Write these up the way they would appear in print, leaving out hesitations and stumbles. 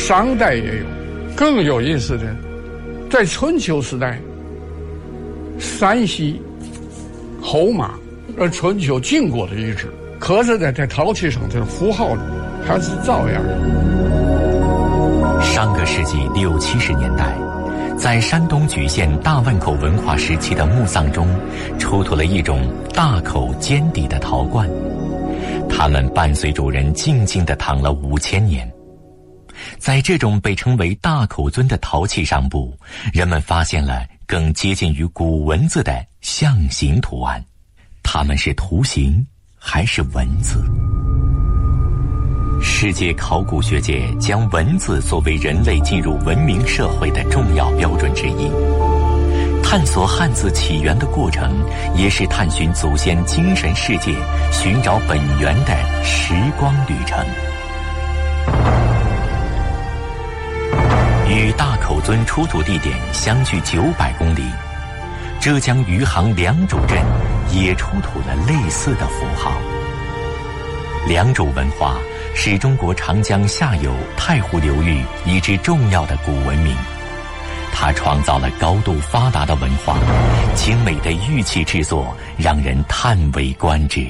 商代也有。更有意思的，在春秋时代，山西侯马春秋晋国的遗址刻着在陶器上，这个符号还是照样的。 上个世纪60、70年代，在山东莒县大汶口文化时期的墓葬中，出土了一种大口尖底的陶罐，它们伴随主人静静地躺了5000年。在这种被称为大口尊的陶器上部，人们发现了更接近于古文字的象形图案。它们是图形还是文字？世界考古学界将文字作为人类进入文明社会的重要标准之一。探索汉字起源的过程，也是探寻祖先精神世界、寻找本源的时光旅程。与大口尊出土地点相距900公里，浙江余杭良渚镇也出土了类似的符号。良渚文化是中国长江下游太湖流域一支重要的古文明，它创造了高度发达的文化，精美的玉器制作让人叹为观止。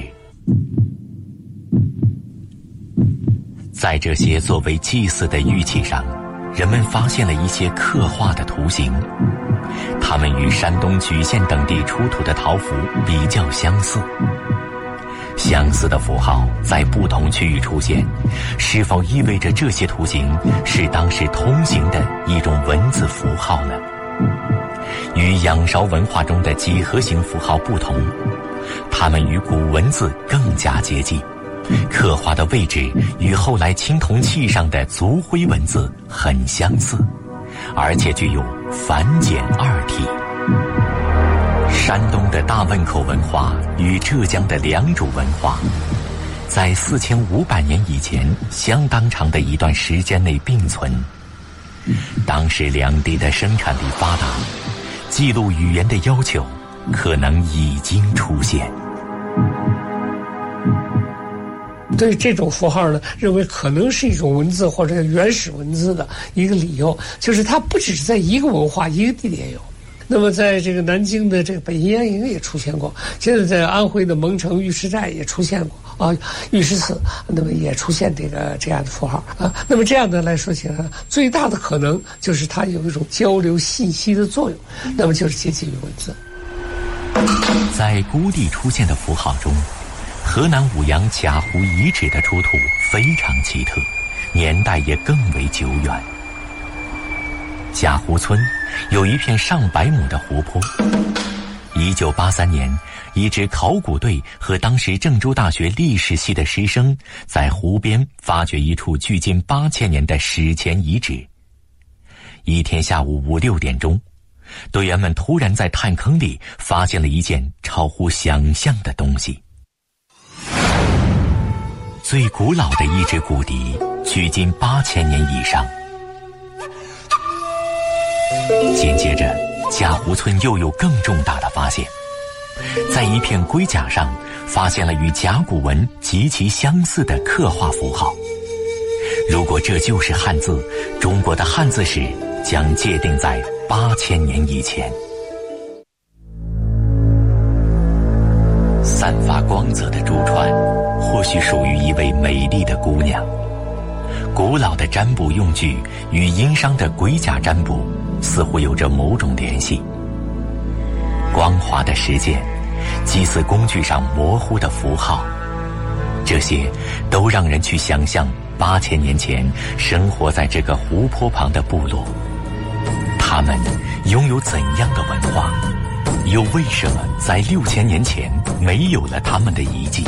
在这些作为祭祀的玉器上，人们发现了一些刻画的图形，它们与山东莒县等地出土的陶符比较相似。相似的符号在不同区域出现，是否意味着这些图形是当时通行的一种文字符号呢？与仰韶文化中的几何形符号不同，它们与古文字更加接近，刻画的位置与后来青铜器上的族徽文字很相似，而且具有繁简二体。山东的大汶口文化与浙江的良渚文化，在4500年以前相当长的一段时间内并存。当时两地的生产力发达，记录语言的要求可能已经出现。 对这种符号呢，认为可能是一种文字或者原始文字的一个理由，就是它不只是在一个文化一个地点有。那么在这个南京的这个北阴阳营也出现过，现在在安徽的蒙城玉石寨也出现过啊，玉石祠，那么也出现这样的符号啊。那么这样的来说起来，最大的可能就是它有一种交流信息的作用，那么就是接近于文字。 在孤地出现的符号中，河南舞阳贾湖遗址的出土非常奇特，年代也更为久远。贾湖村有一片上百亩的湖泊。1983年，一支考古队和当时郑州大学历史系的师生在湖边发掘一处距今8000年的史前遗址。一天下午5、6点钟，队员们突然在探坑里发现了一件超乎想象的东西。最古老的一只骨笛，距今8000年以上。紧接着，贾湖村又有更重大的发现，在一片龟甲上发现了与甲骨文极其相似的刻画符号。如果这就是汉字，中国的汉字史将界定在8000年以前。散发光泽的珠串，或许属于一位美丽的姑娘。古老的占卜用具与殷商的龟甲占卜似乎有着某种联系。光滑的石剑，祭祀工具上模糊的符号，这些都让人去想象8000年前生活在这个湖泊旁的部落，他们拥有怎样的文化，又为什么在6000年前没有了他们的遗迹？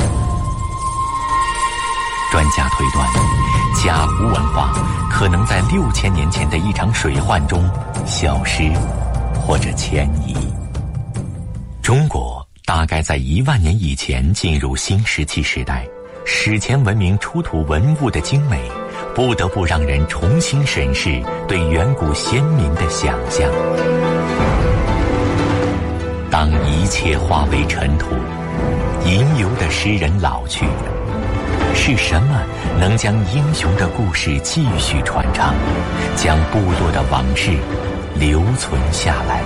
专家推断，贾湖文化可能在6000年前的一场水患中消失或者迁移。中国大概在1万年以前进入新石器时代，史前文明出土文物的精美，不得不让人重新审视对远古先民的想象。当一切化为尘土，吟游的诗人老去， 是什么能将英雄的故事继续传唱，将部落的往事留存下来？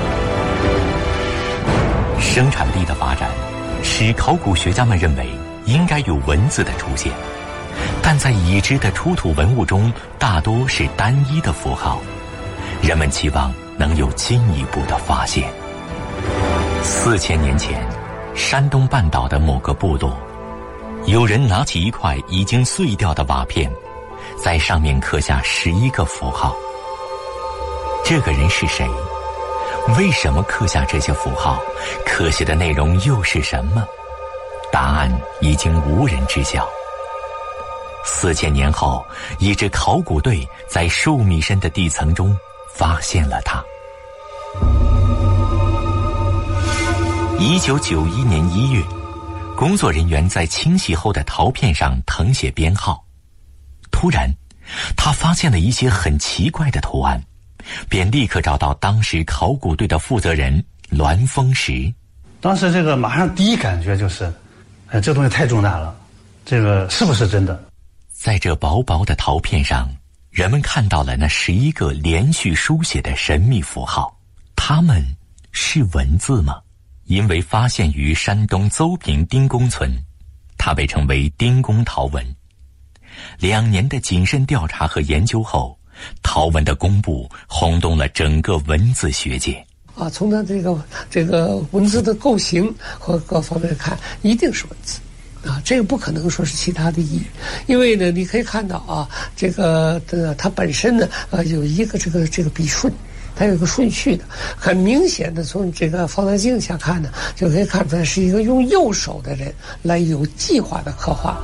生产力的发展使考古学家们认为应该有文字的出现，但在已知的出土文物中大多是单一的符号，人们期望能有进一步的发现。4000年前，山东半岛的某个部落，有人拿起一块已经碎掉的瓦片，在上面刻下11个符号。这个人是谁？为什么刻下这些符号？刻写的内容又是什么？答案已经无人知晓。4000年后，一支考古队在数米深的地层中发现了它。1991年1月，工作人员在清洗后的陶片上誊写编号，突然他发现了一些很奇怪的图案，便立刻找到当时考古队的负责人栾峰石。 当时这个马上第一感觉就是，这东西太重大了，这个是不是真的？ 在这薄薄的陶片上，人们看到了那11个连续书写的神秘符号，它们是文字吗？因为发现于山东邹平丁公村，它被称为丁公陶文。2年的谨慎调查和研究后，陶文的公布轰动了整个文字学界。 从它这个文字的构型和各方面看，一定是文字。这个不可能说是其他的意义，因为呢，你可以看到它本身呢，有一个这个笔顺，它有一个顺序的，很明显的从这个放大镜下看呢，就可以看出来是一个用右手的人来有计划的刻画。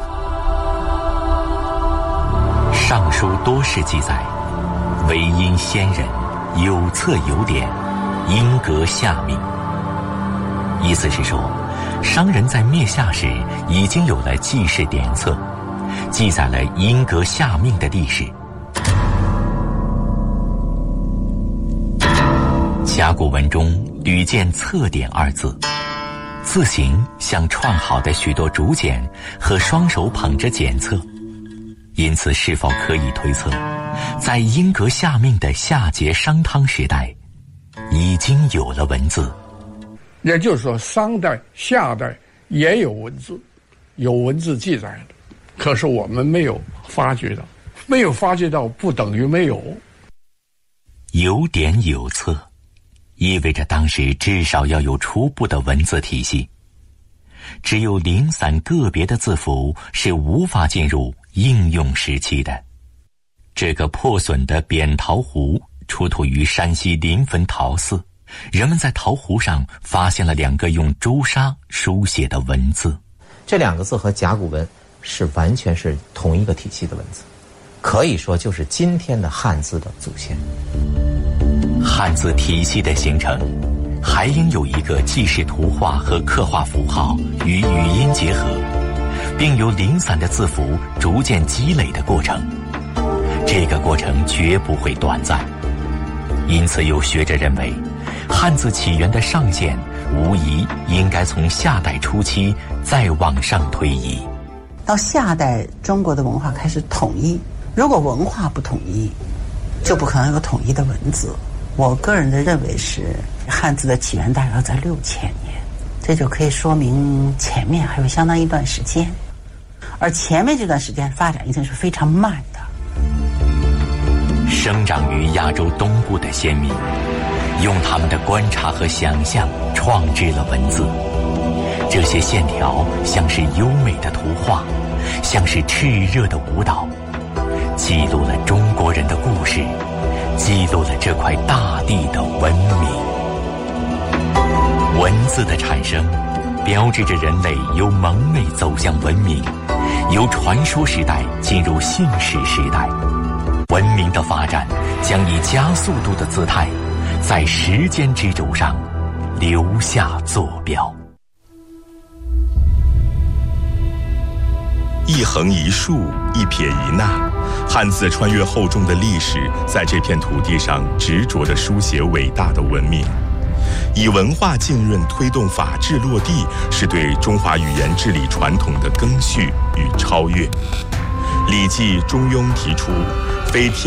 上书多是记载，唯因先人有册有典，因格下命。意思是说，商人在灭夏时已经有了记事典册，记载了因格下命的历史。甲骨文中屡见册典二字，字形像串好的许多竹简和双手捧着简册，因此是否可以推测，在因格下命的夏桀商汤时代已经有了文字？ 也就是说，商代、夏代也有文字，有文字记载的，可是我们没有发掘到，没有发掘到不等于没有。 有典有册，意味着当时至少要有初步的文字体系。只有零散个别的字符是无法进入应用时期的。这个破损的扁陶壶出土于山西临汾陶寺，人们在陶壶上发现了2个用朱砂书写的文字。 这2个字和甲骨文是完全是同一个体系的文字，可以说就是今天的汉字的祖先。 汉字体系的形成，还应有一个记事图画和刻画符号与语音结合，并由零散的字符逐渐积累的过程。这个过程绝不会短暂，因此有学者认为，汉字起源的上限无疑应该从夏代初期再往上推移。 到夏代，中国的文化开始统一，如果文化不统一，就不可能有统一的文字。我个人的认为是汉字的起源大约在6000年，这就可以说明前面还有相当一段时间，而前面这段时间发展一定是非常慢的。 生长于亚洲东部的先民，用他们的观察和想象创制了文字。这些线条像是优美的图画，像是炽热的舞蹈，记录了中国人的故事，记录了这块大地的文明。文字的产生，标志着人类由蒙昧走向文明，由传说时代进入信史时代。文明的发展将以加速度的姿态，在时间之轴上留下坐标。 一横一竖，一撇一捺，汉字穿越厚重的历史，在这片土地上执着地书写伟大的文明。 以文化浸润推动法治落地，是对中华语言治理传统的更续与超越。《礼记·中庸》提出：“非天